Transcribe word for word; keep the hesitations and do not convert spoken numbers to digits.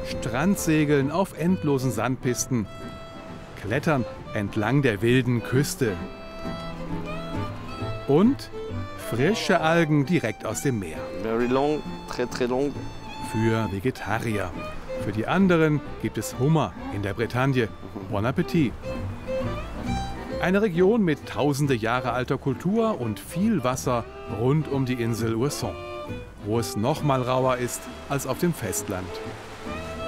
Strandsegeln auf endlosen Sandpisten, Klettern entlang der wilden Küste und frische Algen direkt aus dem Meer. Very long, très très long. Für Vegetarier. Für die anderen gibt es Hummer in der Bretagne. Bon Appetit! Eine Region mit tausende Jahre alter Kultur und viel Wasser rund um die Insel Ouessant, wo es noch mal rauer ist als auf dem Festland.